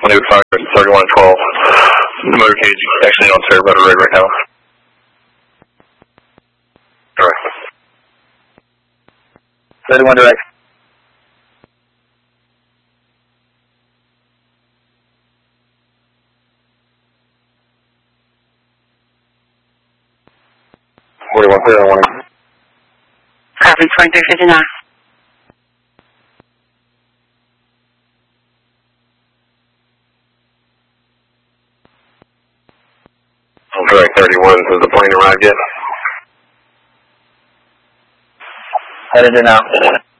New Fire 3112. The motor cage is actually on Saratoga Road right now. Alright. 31 direct. Clear on 1. Copy 2359. Direct 31, has the plane arrived yet? Headed in now.